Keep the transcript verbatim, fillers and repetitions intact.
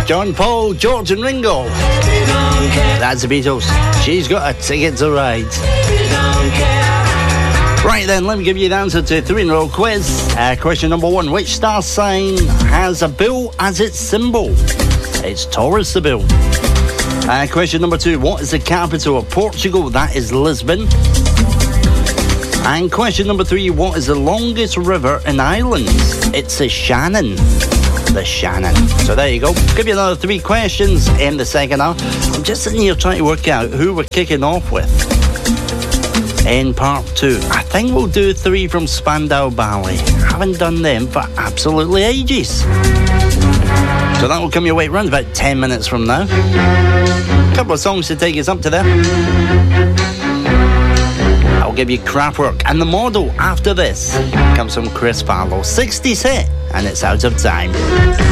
John Paul, George and Ringo. That's the Beatles. She's got a ticket to ride. Right then, let me give you the answer to a three-in-a-row quiz. Uh, question number one, which star sign has a bull as its symbol? It's Taurus, the bull. Uh, question number two, what is the capital of Portugal? That is Lisbon. And question number three, what is the longest river in Ireland? It's the Shannon. The Shannon. So there you go. Give you another three questions in the second hour. I'm just sitting here trying to work out who we're kicking off with in part two. I think we'll do three from Spandau Ballet. Haven't done them for absolutely ages. So that will come your way around about ten minutes from now. A couple of songs to take us up to there. I'll give you Kraftwerk, and the model after this comes from Chris Farlow. sixties hit, and it's Out of Time.